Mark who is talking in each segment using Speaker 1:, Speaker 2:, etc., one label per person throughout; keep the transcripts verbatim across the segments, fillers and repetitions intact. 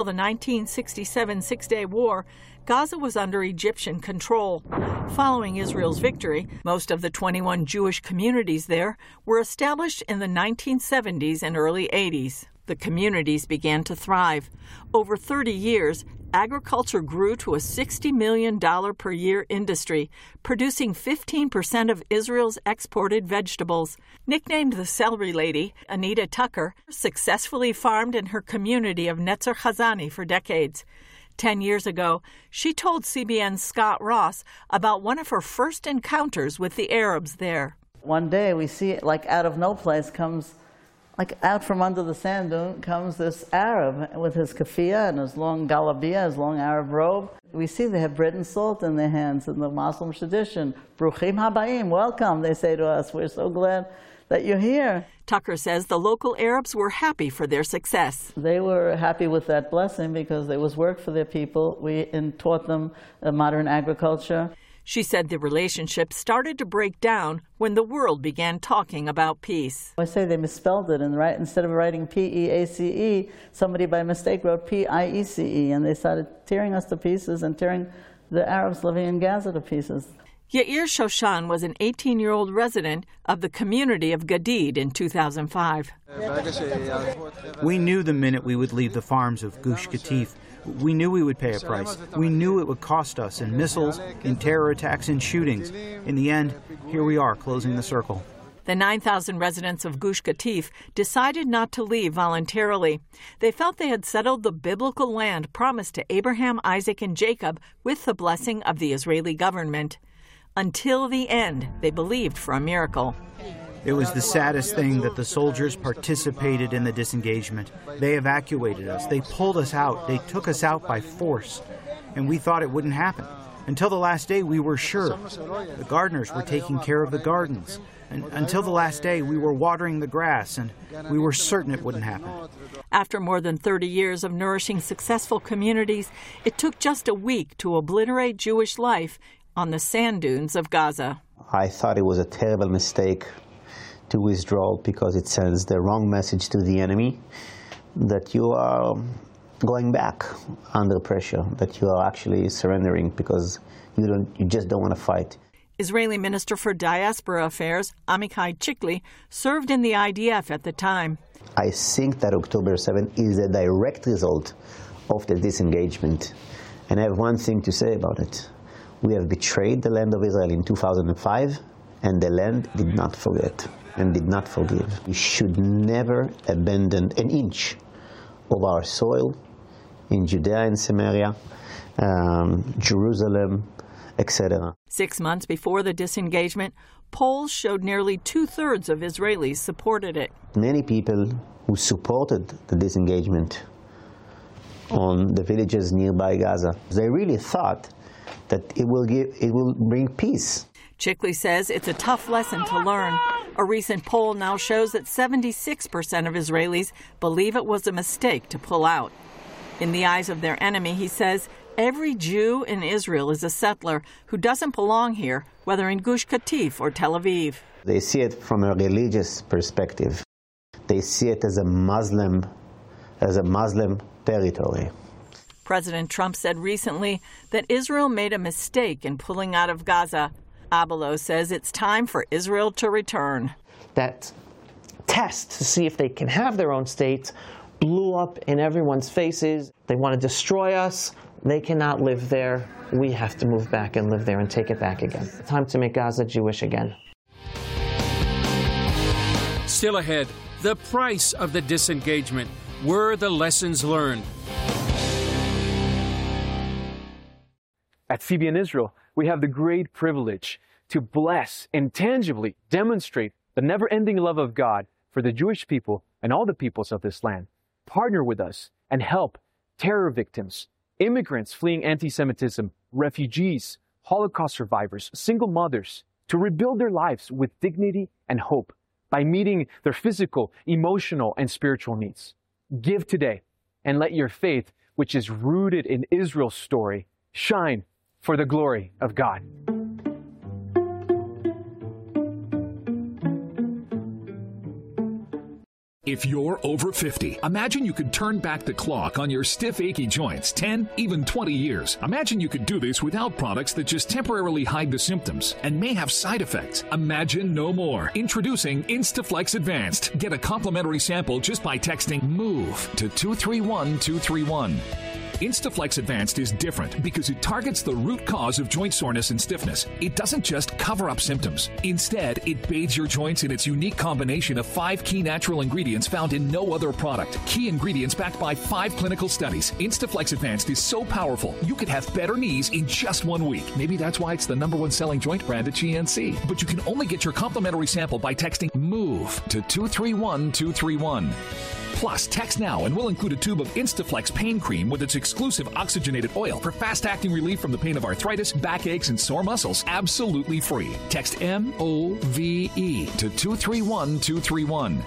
Speaker 1: the nineteen sixty-seven Six-Day War, Gaza was under Egyptian control. Following Israel's victory, most of the twenty-one Jewish communities there were established in the nineteen seventies and early eighties. The communities began to thrive. Over thirty years, agriculture grew to a sixty million dollars per year industry, producing fifteen percent of Israel's exported vegetables. Nicknamed the Celery Lady, Anita Tucker successfully farmed in her community of Netzer Chazani for decades. Ten years ago, she told C B N's Scott Ross about one of her first encounters with the Arabs there.
Speaker 2: One day we see, like out of no place comes Like out from under the sand dune comes this Arab with his keffiyeh and his long galabiyah, his long Arab robe. We see they have bread and salt in their hands in the Muslim tradition. Bruchim habayim, welcome, they say to us. We're so glad that you're here.
Speaker 1: Tucker says the local Arabs were happy for their success.
Speaker 2: They were happy with that blessing because there was work for their people. We and taught them uh, modern agriculture.
Speaker 1: She said the relationship started to break down when the world began talking about peace.
Speaker 2: I say they misspelled it, and right, instead of writing P E A C E, somebody by mistake wrote P I E C E, and they started tearing us to pieces and tearing the Arabs living in Gaza to pieces.
Speaker 1: Yair Shoshan was an eighteen-year-old resident of the community of Gadid in two thousand five.
Speaker 3: We knew the minute we would leave the farms of Gush Katif. We knew we would pay a price. We knew it would cost us in missiles, in terror attacks, in shootings. In the end, here we are, closing the circle.
Speaker 1: The nine thousand residents of Gush Katif decided not to leave voluntarily. They felt they had settled the biblical land promised to Abraham, Isaac, and Jacob with the blessing of the Israeli government. Until the end, they believed for a miracle.
Speaker 3: It was the saddest thing that the soldiers participated in the disengagement. They evacuated us. They pulled us out. They took us out by force. And we thought it wouldn't happen. Until the last day, we were sure. The gardeners were taking care of the gardens. And until the last day, we were watering the grass, and we were certain it wouldn't happen.
Speaker 1: After more than thirty years of nourishing successful communities, it took just a week to obliterate Jewish life on the sand dunes of Gaza.
Speaker 4: I thought it was a terrible mistake to withdraw because it sends the wrong message to the enemy that you are going back under pressure, that you are actually surrendering because you don't, you just don't want to fight.
Speaker 1: Israeli Minister for Diaspora Affairs, Amichai Chikli, served in the I D F at the time.
Speaker 4: I think that October seventh is a direct result of the disengagement. And I have one thing to say about it. We have betrayed the land of Israel in two thousand five, and the land did not forget and did not forgive. We should never abandon an inch of our soil in Judea and Samaria, um, Jerusalem, et cetera.
Speaker 1: Six months before the disengagement, polls showed nearly two-thirds of Israelis supported it.
Speaker 4: Many people who supported the disengagement on the villages nearby Gaza, they really thought that it will give, it will bring peace.
Speaker 1: Chikli says it's a tough lesson to learn. A recent poll now shows that seventy-six percent of Israelis believe it was a mistake to pull out. In the eyes of their enemy, he says, every Jew in Israel is a settler who doesn't belong here, whether in Gush Katif or Tel Aviv.
Speaker 4: They see it from a religious perspective. They see it as a Muslim, as a Muslim territory.
Speaker 1: President Trump said recently that Israel made a mistake in pulling out of Gaza. Abelo says it's time for Israel to return.
Speaker 5: That test to see if they can have their own state blew up in everyone's faces. They want to destroy us. They cannot live there. We have to move back and live there and take it back again. Time to make Gaza Jewish again.
Speaker 6: Still ahead, the price of the disengagement. Were the lessons learned?
Speaker 7: At C B N Israel, we have the great privilege to bless and tangibly demonstrate the never-ending love of God for the Jewish people and all the peoples of this land. Partner with us and help terror victims, immigrants fleeing anti-Semitism, refugees, Holocaust survivors, single mothers, to rebuild their lives with dignity and hope by meeting their physical, emotional, and spiritual needs. Give today and let your faith, which is rooted in Israel's story, shine for the glory of God.
Speaker 8: If you're over fifty, imagine you could turn back the clock on your stiff, achy joints ten, even twenty years. Imagine you could do this without products that just temporarily hide the symptoms and may have side effects. Imagine no more. Introducing Instaflex Advanced. Get a complimentary sample just by texting MOVE to two three one two three one. Instaflex Advanced is different because it targets the root cause of joint soreness and stiffness. It doesn't just cover up symptoms. Instead, it bathes your joints in its unique combination of five key natural ingredients found in no other product. Key ingredients backed by five clinical studies. Instaflex Advanced is so powerful, you could have better knees in just one week. Maybe that's why it's the number one selling joint brand at G N C. But you can only get your complimentary sample by texting MOVE to two three one two three one. Plus, text now and we'll include a tube of Instaflex pain cream with its exclusive oxygenated oil for fast-acting relief from the pain of arthritis, backaches, and sore muscles, absolutely free. Text M O V E to two three one two three one.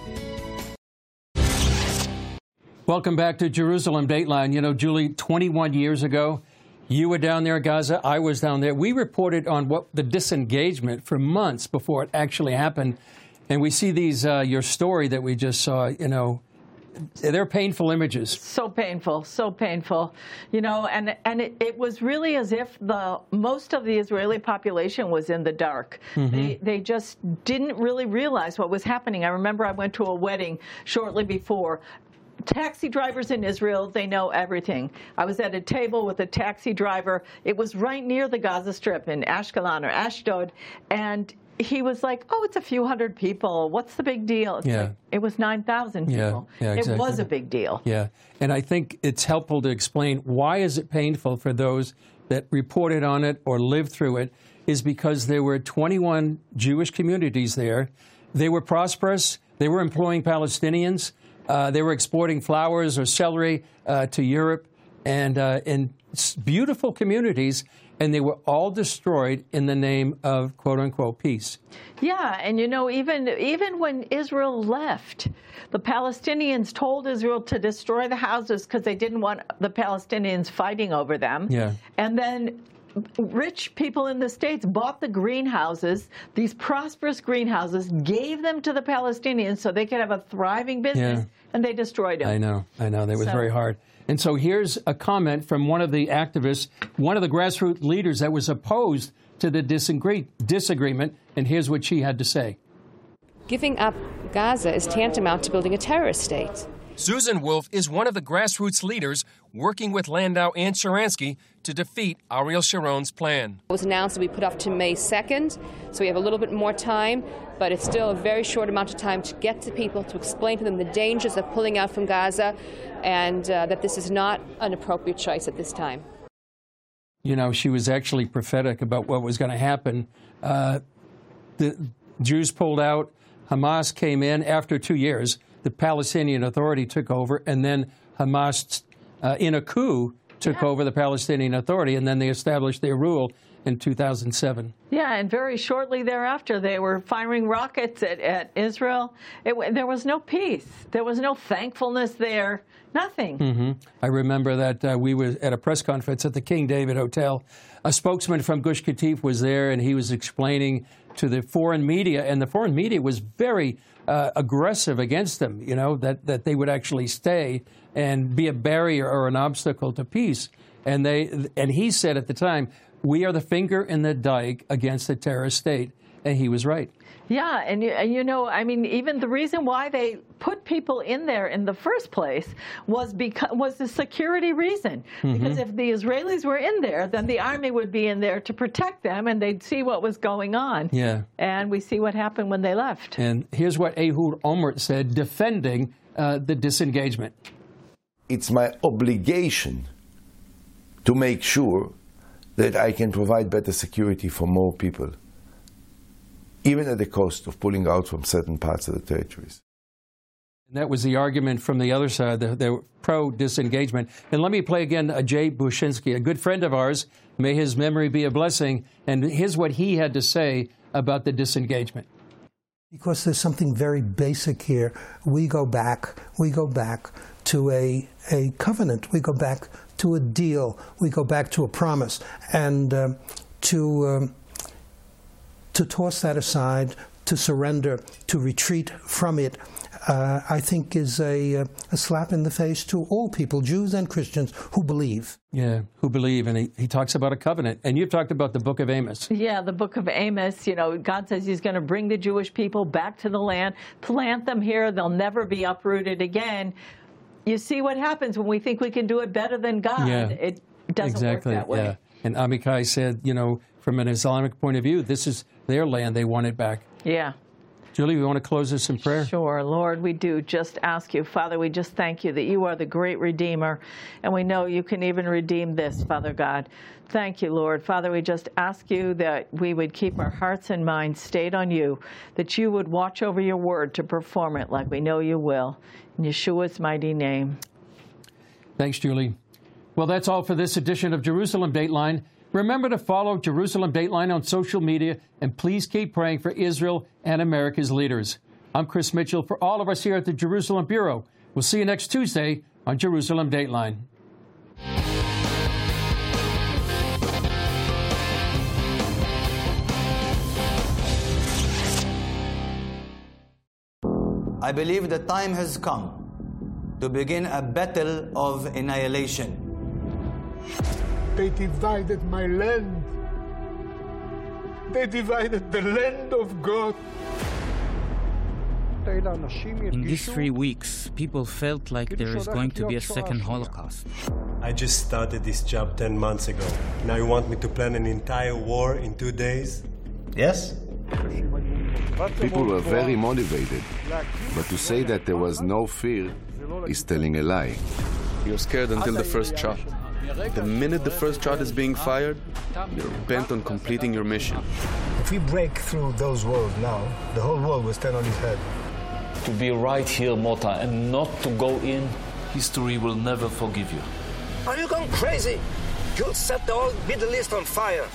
Speaker 6: Welcome back to Jerusalem Dateline. You know, Julie, twenty-one years ago, you were down there in Gaza, I was down there. We reported on what the disengagement for months before it actually happened. And we see these, uh, your story that we just saw, you know, they're painful images.
Speaker 1: So painful, so painful. You know, and, and it, it was really as if the most of the Israeli population was in the dark. Mm-hmm. They, they just didn't really realize what was happening. I remember I went to a wedding shortly before. Taxi drivers in Israel, they know everything. I was at a table with a taxi driver. It was right near the Gaza Strip in Ashkelon or Ashdod, and he was like, oh, it's a few hundred people. What's the big deal? It's
Speaker 6: yeah.
Speaker 1: like, it was nine thousand people.
Speaker 6: Yeah, yeah, exactly.
Speaker 1: It was a big deal.
Speaker 6: Yeah, and I think it's helpful to explain why is it painful for those that reported on it or lived through it is because there were twenty-one Jewish communities there. They were prosperous. They were employing Palestinians. Uh, they were exporting flowers or celery uh, to Europe and uh, in beautiful communities. And they were all destroyed in the name of, quote unquote, peace.
Speaker 1: Yeah, and you know, even even when Israel left, the Palestinians told Israel to destroy the houses because they didn't want the Palestinians fighting over them.
Speaker 6: Yeah.
Speaker 1: And then rich people in the States bought the greenhouses, these prosperous greenhouses, gave them to the Palestinians so they could have a thriving business, yeah. and they destroyed them.
Speaker 6: I know, I know. That was
Speaker 1: so.
Speaker 6: very hard. And so here's a comment from one of the activists, one of the grassroots leaders that was opposed to the disagree- disagreement, and here's what she had to say.
Speaker 9: Giving up Gaza is tantamount to building a terrorist state.
Speaker 10: Susan Wolf is one of the grassroots leaders working with Landau and Sharansky to defeat Ariel Sharon's plan.
Speaker 9: It was announced that we put off to May second, so we have a little bit more time, but it's still a very short amount of time to get to people, to explain to them the dangers of pulling out from Gaza, and uh, that this is not an appropriate choice at this time.
Speaker 6: You know, she was actually prophetic about what was going to happen. Uh, the Jews pulled out, Hamas came in after two years. The Palestinian Authority took over, and then Hamas, uh, in a coup, took yeah. over the Palestinian Authority, and then they established their rule in two thousand seven.
Speaker 1: Yeah, and very shortly thereafter, they were firing rockets at, at Israel. It, there was no peace. There was no thankfulness there. Nothing.
Speaker 6: Mm-hmm. I remember that uh, we were at a press conference at the King David Hotel. A spokesman from Gush Katif was there, and he was explaining to the foreign media, and the foreign media was very uh, aggressive against them, you know, that, that they would actually stay and be a barrier or an obstacle to peace. And they and he said at the time, we are the finger in the dike against the terrorist state. And he was right.
Speaker 1: Yeah, and you, and you know, I mean, even the reason why they put people in there in the first place was because was the security reason. Mm-hmm. Because if the Israelis were in there, then the army would be in there to protect them, and they'd see what was going on.
Speaker 6: Yeah.
Speaker 1: And we see what happened when they left.
Speaker 6: And here's what Ehud Olmert said, defending uh, the disengagement.
Speaker 11: It's my obligation to make sure that I can provide better security for more people, even at the cost of pulling out from certain parts of the territories.
Speaker 6: And that was the argument from the other side, the, the pro-disengagement. And let me play again uh, Jay Bushinsky, a good friend of ours. May his memory be a blessing. And here's what he had to say about the disengagement.
Speaker 12: Because there's something very basic here. We go back, we go back to a, a covenant. We go back to a deal. We go back to a promise. And uh, to... Um, To toss that aside, to surrender, to retreat from it, uh, I think is a, a slap in the face to all people, Jews and Christians, who believe.
Speaker 6: Yeah, who believe. And he, he talks about a covenant. And you've talked about the book of Amos.
Speaker 1: Yeah, the book of Amos. You know, God says he's going to bring the Jewish people back to the land, plant them here. They'll never be uprooted again. You see what happens when we think we can do it better than God.
Speaker 6: Yeah,
Speaker 1: it doesn't
Speaker 6: exactly,
Speaker 1: work that way.
Speaker 6: Yeah. And Amichai said, you know, from an Islamic point of view, this is their land. They want it back.
Speaker 1: Yeah.
Speaker 6: Julie, we want to close this in prayer?
Speaker 1: Sure. Lord, we do just ask you, Father, we just thank you that you are the great Redeemer, and we know you can even redeem this, Father God. Thank you, Lord. Father, we just ask you that we would keep our hearts and minds stayed on you, that you would watch over your word to perform it like we know you will. In Yeshua's mighty name.
Speaker 6: Thanks, Julie. Well, that's all for this edition of Jerusalem Dateline. Remember to follow Jerusalem Dateline on social media, and please keep praying for Israel and America's leaders. I'm Chris Mitchell. For all of us here at the Jerusalem Bureau, we'll see you next Tuesday on Jerusalem Dateline.
Speaker 13: I believe the time has come to begin a battle of annihilation.
Speaker 14: They divided my land. They divided the land of God.
Speaker 15: In these three weeks, people felt like there is going to be a second Holocaust.
Speaker 16: I just started this job ten months ago. Now you want me to plan an entire war in two days?
Speaker 17: Yes?
Speaker 18: People were very motivated, but to say that there was no fear is telling a lie.
Speaker 19: You're scared until the first shot. The minute the first shot is being fired, you're bent on completing your mission.
Speaker 14: If we break through those walls now, the whole world will stand on its head.
Speaker 20: To be right here, Mota, and not to go in, history will never forgive you.
Speaker 21: Are you going crazy? You'll set the whole Middle East on fire.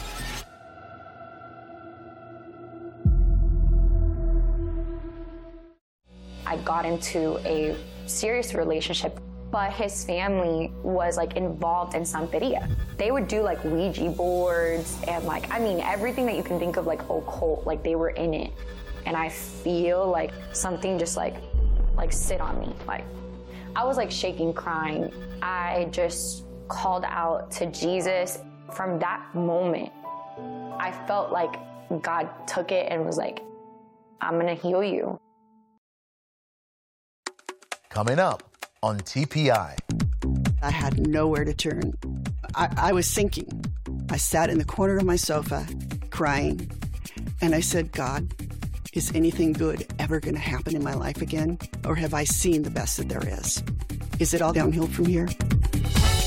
Speaker 22: I got into a serious relationship, but his family was like involved in Santeria. They would do like Ouija boards and like, I mean, everything that you can think of like occult, like they were in it. And I feel like something just like, like sit on me. Like I was like shaking, crying. I just called out to Jesus. From that moment, I felt like God took it and was like, I'm gonna heal you.
Speaker 23: Coming up on T P I.
Speaker 24: I had nowhere to turn. I, I was sinking. I sat in the corner of my sofa, crying, and I said, God, is anything good ever going to happen in my life again? Or have I seen the best that there is? Is it all downhill from here?